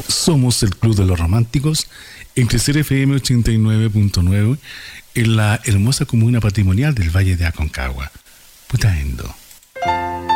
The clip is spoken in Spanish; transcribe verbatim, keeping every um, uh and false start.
Somos el Club de los Románticos en Crecer F M ochenta y nueve punto nueve en la hermosa comuna patrimonial del Valle de Aconcagua, Putaendo.